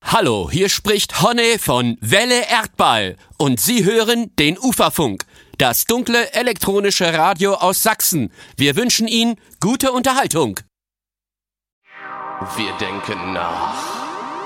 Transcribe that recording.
Hallo, hier spricht Honne von Welle Erdball und Sie hören den Uferfunk, das dunkle elektronische Radio aus Sachsen. Wir wünschen Ihnen gute Unterhaltung. Wir denken nach.